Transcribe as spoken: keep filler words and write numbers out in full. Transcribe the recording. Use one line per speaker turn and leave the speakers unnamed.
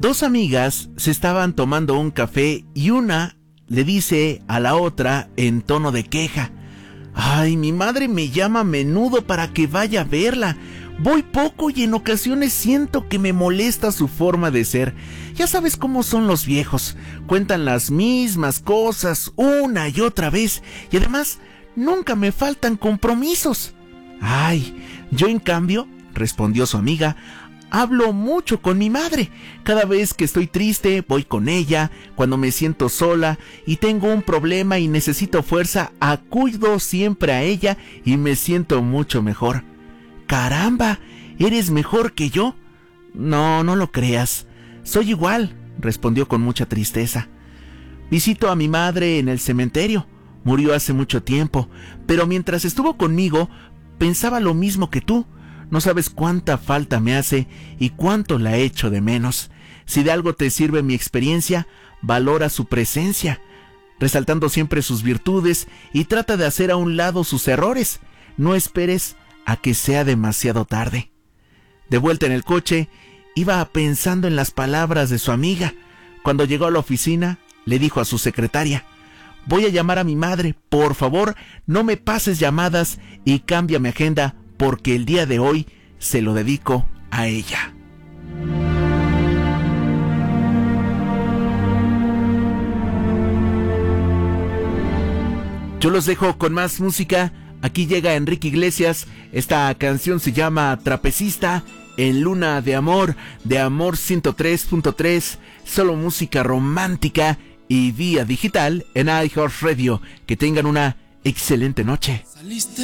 Dos amigas se estaban tomando un café y una le dice a la otra en tono de queja: ay, mi madre me llama a menudo para que vaya a verla. Voy poco y en ocasiones siento que me molesta su forma de ser. Ya sabes cómo son los viejos. Cuentan las mismas cosas una y otra vez y además nunca me faltan compromisos. Ay, yo en cambio, respondió su amiga, hablo mucho con mi madre. Cada vez que estoy triste, voy con ella. Cuando me siento sola y tengo un problema y necesito fuerza, acudo siempre a ella y me siento mucho mejor. ¡Caramba! ¿Eres mejor que yo? No, no lo creas. Soy igual, respondió con mucha tristeza. Visito a mi madre en el cementerio. Murió hace mucho tiempo, pero mientras estuvo conmigo, pensaba lo mismo que tú. No sabes cuánta falta me hace y cuánto la echo de menos. Si de algo te sirve mi experiencia, valora su presencia, resaltando siempre sus virtudes y trata de hacer a un lado sus errores. No esperes a que sea demasiado tarde. De vuelta en el coche, iba pensando en las palabras de su amiga. Cuando llegó a la oficina, le dijo a su secretaria: voy a llamar a mi madre, por favor, no me pases llamadas y cambia mi agenda, porque el día de hoy se lo dedico a ella. Yo los dejo con más música. Aquí llega Enrique Iglesias. Esta canción se llama Trapecista, en Luna de Amor, de Amor ciento tres punto tres, solo música romántica y vía digital en iHeartRadio. Que tengan una excelente noche.